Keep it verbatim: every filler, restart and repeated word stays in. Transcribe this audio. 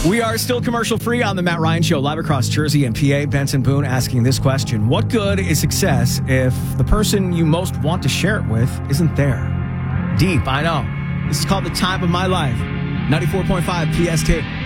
We are still commercial free on the Matt Ryan Show, live across Jersey and P A. Benson Boone asking this question. What good is success if the person you most want to share it with isn't there? Deep, I know. This is called The Time of My Life. ninety-four point five P S T.